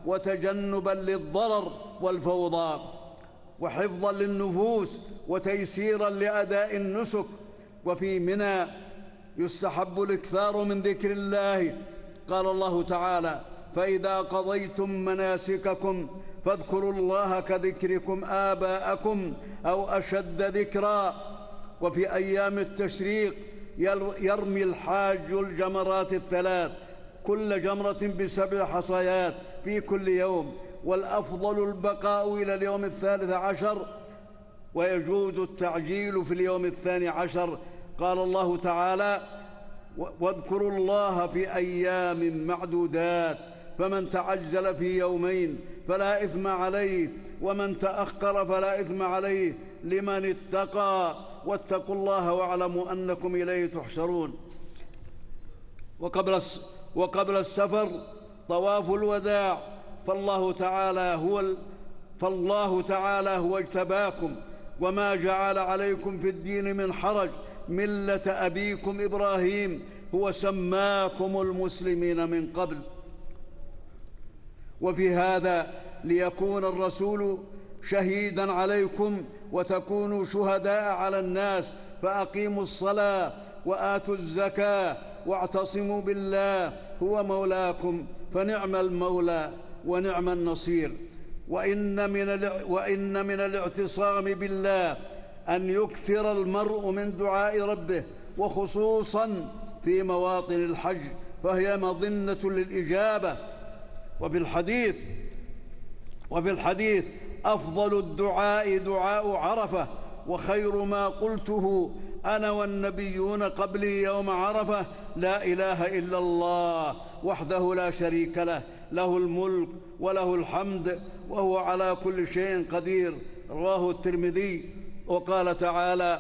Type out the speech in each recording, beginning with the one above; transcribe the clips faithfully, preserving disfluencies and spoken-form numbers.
وتجنبا للضرر والفوضى، وحفظا للنفوس وتيسيرا لأداء النسك. وفي منى يستحب الإكثار من ذكر الله. قال الله تعالى: فإذا قضيتم مناسككم فاذكروا الله كذكركم آباءكم أو أشد ذكرا. وفي أيام التشريق يرمي الحاج الجمرات الثلاث، كل جمرة بسبع حصيات في كل يوم، والأفضل البقاء إلى اليوم الثالث عشر، ويجوز التعجيل في اليوم الثاني عشر. قال الله تعالى: واذكروا الله في أيام معدودات، فمن تعجل في يومين فلا إثم عليه، ومن تأخر فلا إثم عليه، لمن اتقى. واتقوا الله واعلموا أنكم إليه تحشرون. وقبل وقبل السفر طواف الوداع، فالله تعالى هو ال... فالله تعالى هو اجتباكم وما جعل عليكم في الدين من حرج، ملة أبيكم إبراهيم هو سماكم المسلمين من قبل. وفي هذا ليكون الرسول شهيدا عليكم وتكونوا شهداء على الناس، فأقيموا الصلاة وآتوا الزكاة واعتصموا بالله هو مولاكم، فنعم المولى ونعم النصير. وإن من, وإن من الاعتصام بالله أن يكثر المرء من دعاء ربه، وخصوصا في مواطن الحج، فهي مظنة للإجابة. وفي الحديث وفي الحديث أفضل الدعاء دعاء عرفة، وخير ما قلته أنا والنبيون قبلي يوم عرفة: لا إله إلا الله وحده لا شريك له، له الملك وله الحمد وهو على كل شيء قدير. رواه الترمذي. وقال تعالى: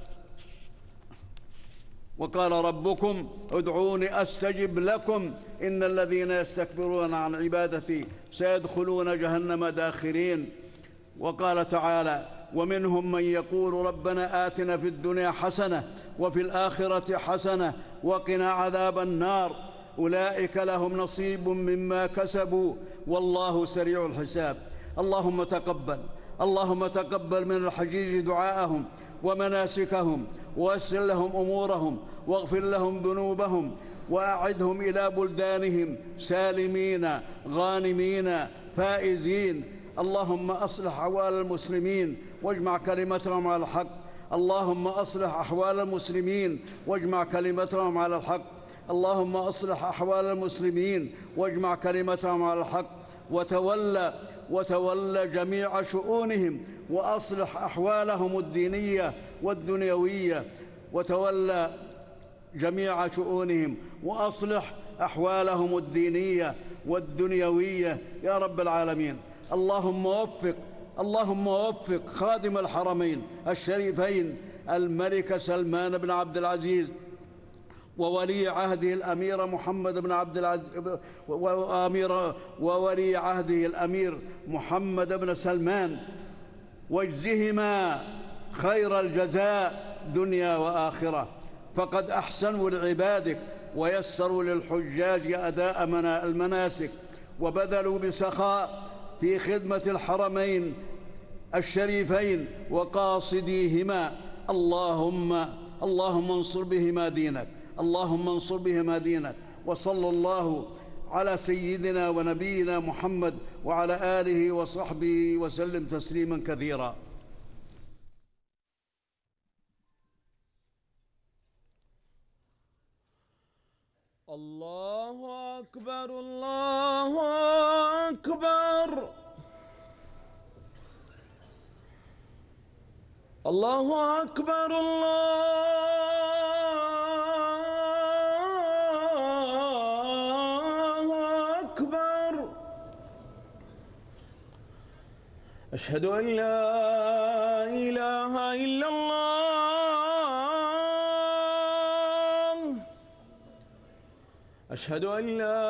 وقال ربكم ادعوني أستجب لكم إن الذين يستكبرون عن عبادتي سيدخلون جهنم داخرين. وقال تعالى: ومنهم من يقول ربنا آتنا في الدنيا حسنة وفي الآخرة حسنة وقنا عذاب النار، أولئك لهم نصيب مما كسبوا والله سريع الحساب. اللهم تقبل اللهم تقبل من الحجيج دعاءهم ومناسكهم، ويسر لهم أمورهم، واغفر لهم ذنوبهم، وأعدهم إلى بلدانهم سالمين غانمين فائزين. اللهم أصلح أحوال المسلمين واجمع كلمتهم على الحق. اللهم أصلح أحوال المسلمين واجمع كلمتهم على الحق. اللهم أصلح أحوال المسلمين واجمع كلمتهم على الحق. وتولى وتولى جميع شؤونهم، وأصلح أحوالهم الدينية والدنيوية. وتولى جميع شؤونهم وأصلح أحوالهم الدينية والدنيوية يا رب العالمين. اللهم وفق اللهم وفق خادم الحرمين الشريفين الملك سلمان بن عبد العزيز، وولي عهده الأمير محمد بن عبد العزيز، وأمير وولي عهده الأمير محمد بن سلمان، واجزهما خير الجزاء دنيا وآخرة، فقد أحسنوا لعبادك ويسروا للحجاج أداء المناسك، وبذلوا بسخاء في خدمة الحرمين الشريفين وقاصديهما. اللهم اللهم انصر بهما دينك اللهم انصر بهما دينك. وصلى الله على سيدنا ونبينا محمد وعلى آله وصحبه وسلم تسليما كثيرا. الله أكبر الله أكبر الله أكبر الله أكبر. أشهد أن لا إله إلا الله. أشهد أن لا